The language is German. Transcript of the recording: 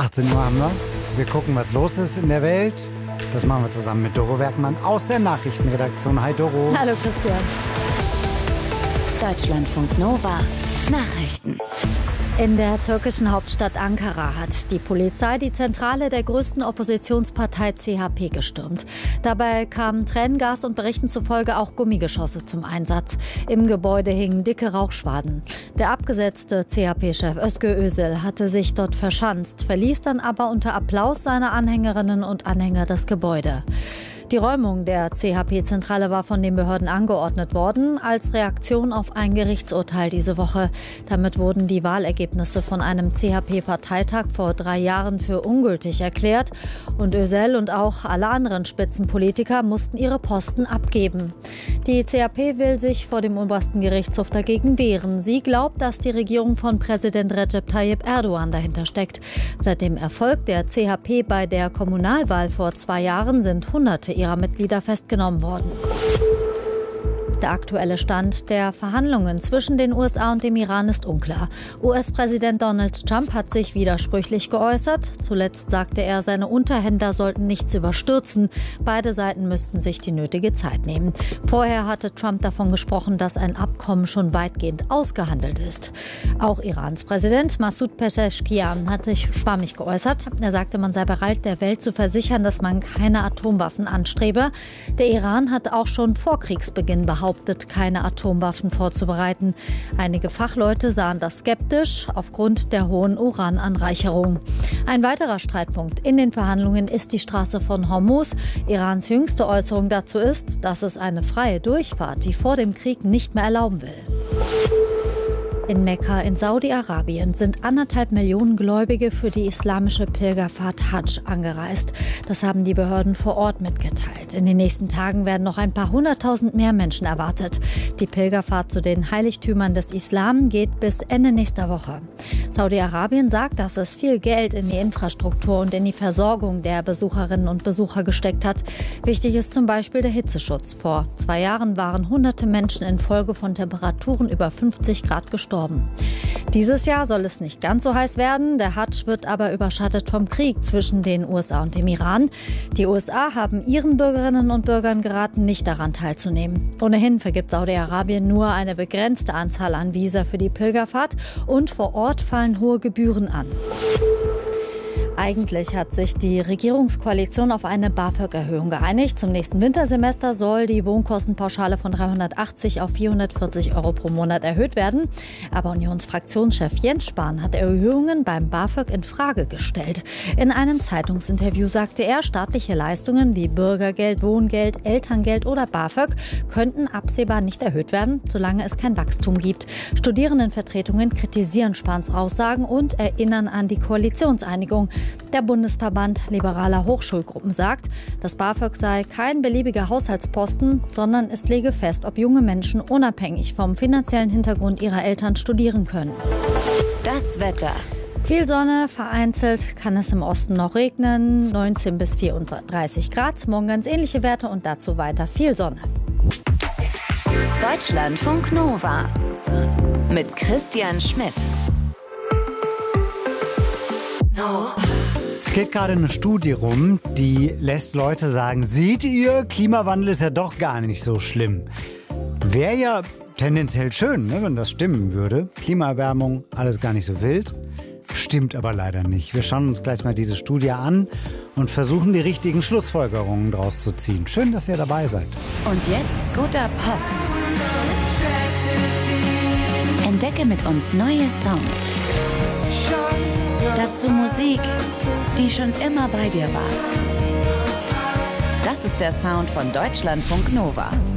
18 Uhr haben wir. Wir gucken, was los ist in der Welt. Das machen wir zusammen mit Doro Werkmann aus der Nachrichtenredaktion. Hi Doro. Hallo Christian. Deutschlandfunk Nova Nachrichten. In der türkischen Hauptstadt Ankara hat die Polizei die Zentrale der größten Oppositionspartei CHP gestürmt. Dabei kamen Tränengas und Berichten zufolge auch Gummigeschosse zum Einsatz. Im Gebäude hingen dicke Rauchschwaden. Der abgesetzte CHP-Chef Özgür Özel hatte sich dort verschanzt, verließ dann aber unter Applaus seiner Anhängerinnen und Anhänger das Gebäude. Die Räumung der CHP-Zentrale war von den Behörden angeordnet worden, als Reaktion auf ein Gerichtsurteil diese Woche. Damit wurden die Wahlergebnisse von einem CHP-Parteitag vor 3 Jahren für ungültig erklärt. Und Özel und auch alle anderen Spitzenpolitiker mussten ihre Posten abgeben. Die CHP will sich vor dem obersten Gerichtshof dagegen wehren. Sie glaubt, dass die Regierung von Präsident Recep Tayyip Erdogan dahinter steckt. Seit dem Erfolg der CHP bei der Kommunalwahl vor 2 Jahren sind Hunderte ihrer Mitglieder festgenommen worden. Der aktuelle Stand der Verhandlungen zwischen den USA und dem Iran ist unklar. US-Präsident Donald Trump hat sich widersprüchlich geäußert. Zuletzt sagte er, seine Unterhändler sollten nichts überstürzen. Beide Seiten müssten sich die nötige Zeit nehmen. Vorher hatte Trump davon gesprochen, dass ein Abkommen schon weitgehend ausgehandelt ist. Auch Irans Präsident Masoud Pezeshkian hat sich schwammig geäußert. Er sagte, man sei bereit, der Welt zu versichern, dass man keine Atomwaffen anstrebe. Der Iran hat auch schon vor Kriegsbeginn behauptet, keine Atomwaffen vorzubereiten. Einige Fachleute sahen das skeptisch aufgrund der hohen Urananreicherung. Ein weiterer Streitpunkt in den Verhandlungen ist die Straße von Hormuz. Irans jüngste Äußerung dazu ist, dass es eine freie Durchfahrt wie vor dem Krieg nicht mehr erlauben will. In Mekka in Saudi-Arabien sind 1,5 Millionen Gläubige für die islamische Pilgerfahrt Hajj angereist. Das haben die Behörden vor Ort mitgeteilt. In den nächsten Tagen werden noch ein paar 100.000 mehr Menschen erwartet. Die Pilgerfahrt zu den Heiligtümern des Islam geht bis Ende nächster Woche. Saudi-Arabien sagt, dass es viel Geld in die Infrastruktur und in die Versorgung der Besucherinnen und Besucher gesteckt hat. Wichtig ist zum Beispiel der Hitzeschutz. Vor 2 Jahren waren hunderte Menschen infolge von Temperaturen über 50 Grad gestorben. Dieses Jahr soll es nicht ganz so heiß werden. Der Hajj wird aber überschattet vom Krieg zwischen den USA und dem Iran. Die USA haben ihren Bürgerinnen und Bürgern geraten, nicht daran teilzunehmen. Ohnehin vergibt Saudi-Arabien nur eine begrenzte Anzahl an Visa für die Pilgerfahrt und vor Ort fallen hohe Gebühren an. Eigentlich hat sich die Regierungskoalition auf eine BAföG-Erhöhung geeinigt. Zum nächsten Wintersemester soll die Wohnkostenpauschale von 380 auf 440 € pro Monat erhöht werden. Aber Unionsfraktionschef Jens Spahn hat Erhöhungen beim BAföG in Frage gestellt. In einem Zeitungsinterview sagte er, staatliche Leistungen wie Bürgergeld, Wohngeld, Elterngeld oder BAföG könnten absehbar nicht erhöht werden, solange es kein Wachstum gibt. Studierendenvertretungen kritisieren Spahns Aussagen und erinnern an die Koalitionseinigung. Der Bundesverband liberaler Hochschulgruppen sagt, das BAföG sei kein beliebiger Haushaltsposten, sondern es lege fest, ob junge Menschen unabhängig vom finanziellen Hintergrund ihrer Eltern studieren können. Das Wetter. Viel Sonne, vereinzelt kann es im Osten noch regnen, 19 bis 34 Grad, morgen ganz ähnliche Werte und dazu weiter viel Sonne. Deutschlandfunk Nova mit Christian Schmidt. Es geht gerade eine Studie rum, die lässt Leute sagen, seht ihr, Klimawandel ist ja doch gar nicht so schlimm. Wäre ja tendenziell schön, ne, wenn das stimmen würde. Klimaerwärmung, alles gar nicht so wild. Stimmt aber leider nicht. Wir schauen uns gleich mal diese Studie an und versuchen, die richtigen Schlussfolgerungen daraus zu ziehen. Schön, dass ihr dabei seid. Und jetzt guter Pop. Entdecke mit uns neue Songs. Dazu Musik, die schon immer bei dir war. Das ist der Sound von Deutschlandfunk Nova.